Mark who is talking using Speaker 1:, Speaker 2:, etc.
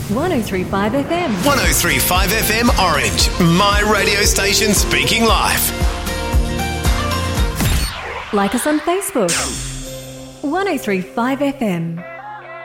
Speaker 1: 1035 FM.
Speaker 2: 1035 FM Orange. My radio station speaking live.
Speaker 1: Like us on Facebook. 1035 FM.